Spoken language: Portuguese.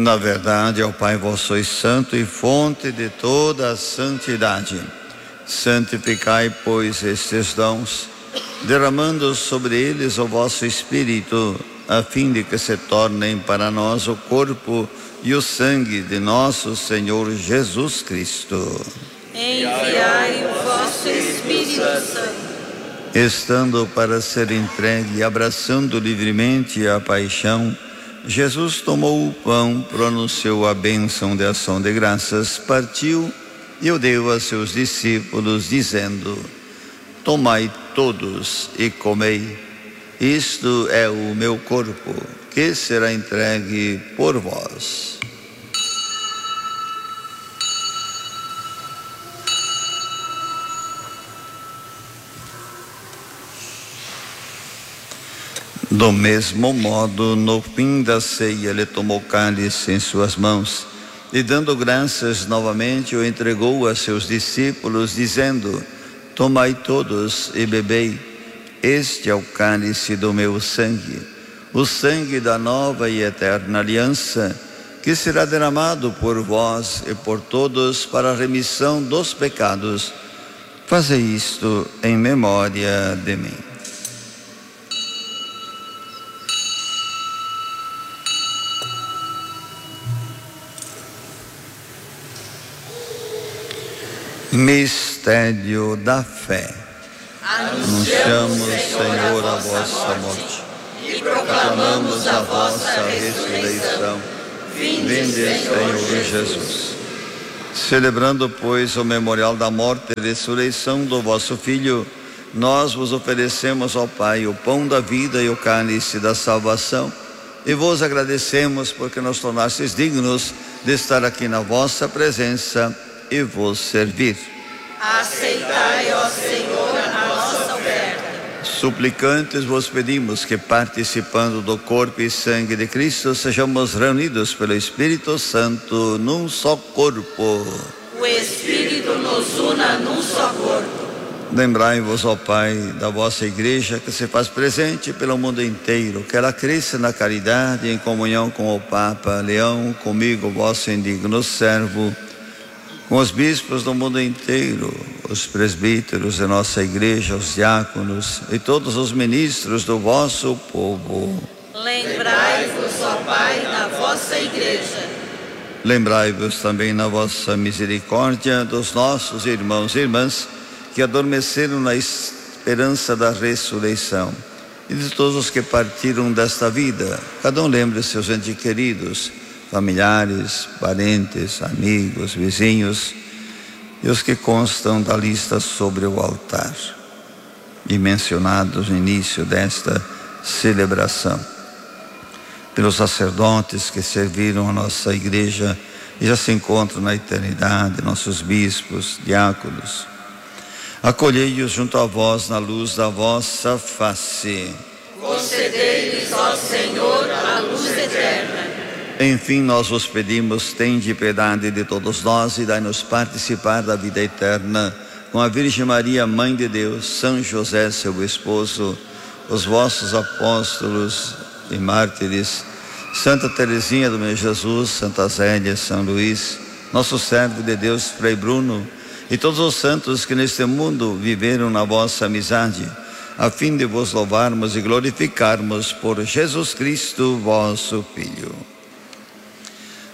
Na verdade, ó Pai, vós sois santo e fonte de toda a santidade. Santificai, pois, estes dons, derramando sobre eles o vosso Espírito, a fim de que se tornem para nós o corpo e o sangue de nosso Senhor Jesus Cristo. Enviai o vosso Espírito Santo. Estando para ser entregue e abraçando livremente a paixão, Jesus tomou o pão, pronunciou a bênção de ação de graças, partiu e o deu a seus discípulos, dizendo: tomai todos e comei, isto é o meu corpo, que será entregue por vós. Do mesmo modo, no fim da ceia, ele tomou o cálice em suas mãos e, dando graças novamente, o entregou a seus discípulos, dizendo: tomai todos e bebei, este é o cálice do meu sangue, o sangue da nova e eterna aliança, que será derramado por vós e por todos para a remissão dos pecados. Fazei isto em memória de mim. Mistério da fé. Anunciamos, Senhor, a vossa morte e proclamamos a vossa ressurreição. Vinde, Senhor Jesus. Celebrando, pois, o memorial da morte e ressurreição do vosso Filho, nós vos oferecemos, ó Pai, o pão da vida e o cálice da salvação, e vos agradecemos porque nos tornastes dignos de estar aqui na vossa presença e vos servir. Aceitai, ó Senhor, a nossa oferta. Suplicantes vos pedimos que, participando do corpo e sangue de Cristo, sejamos reunidos pelo Espírito Santo num só corpo. O Espírito nos una num só corpo. Lembrai-vos, ó Pai, da vossa igreja que se faz presente pelo mundo inteiro, que ela cresça na caridade, em comunhão com o Papa Leão, comigo, vosso indigno servo, com os bispos do mundo inteiro, os presbíteros de nossa igreja, os diáconos e todos os ministros do vosso povo. Lembrai-vos, ó Pai, da vossa igreja. Lembrai-vos também na vossa misericórdia dos nossos irmãos e irmãs que adormeceram na esperança da ressurreição, e de todos os que partiram desta vida. Cada um lembre seus entes queridos, familiares, parentes, amigos, vizinhos, e os que constam da lista sobre o altar e mencionados no início desta celebração, pelos sacerdotes que serviram a nossa igreja e já se encontram na eternidade, nossos bispos, diáconos. Acolhei-os junto a vós na luz da vossa face. Concedei-lhes, ó Senhor, a luz eterna. Enfim, nós vos pedimos, tende piedade de todos nós e dai-nos participar da vida eterna com a Virgem Maria, Mãe de Deus, São José, seu esposo, os vossos apóstolos e mártires, Santa Teresinha do Menino Jesus, Santa Zélia, São Luís, nosso servo de Deus, Frei Bruno, e todos os santos que neste mundo viveram na vossa amizade, a fim de vos louvarmos e glorificarmos por Jesus Cristo, vosso Filho.